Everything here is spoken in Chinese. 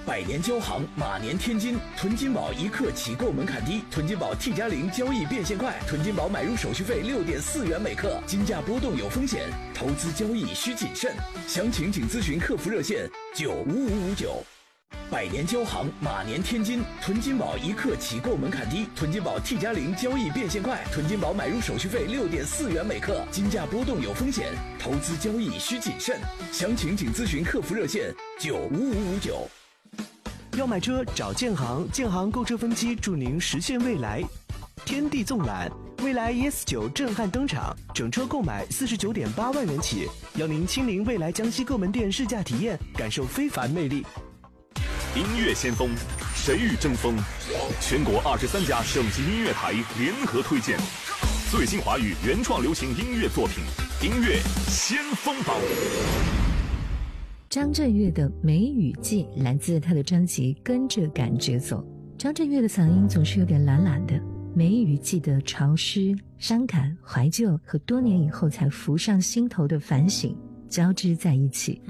百年交行，马年天金。囤金宝一克起购门槛低，囤金宝 T+0交易变现快，囤金宝买入手续费6.4元每克，金价波动有风险，投资交易需谨慎。详情请咨询客服热线95559。百年交行，马年天金。囤金宝一克起购门槛低，囤金宝 T+0交易变现快，囤金宝买入手续费6.4元每克，金价波动有风险，投资交易需谨慎。详情请咨询客服热线95559。 要买车找建行，建行购车分期助您实现未来。天地纵览，蔚来 ES9 震撼登场，整车购买49.8万元起，邀您亲临蔚来江西各门店试驾体验，感受非凡魅力。 音乐先锋，谁与争锋？全国23家省级音乐台联合推荐最新华语原创流行音乐作品，音乐先锋榜。 张震岳的《梅雨季》来自他的专辑《跟着感觉走》。张震岳的嗓音总是有点懒懒的，梅雨季的潮湿、伤感、怀旧和多年以后才浮上心头的反省交织在一起。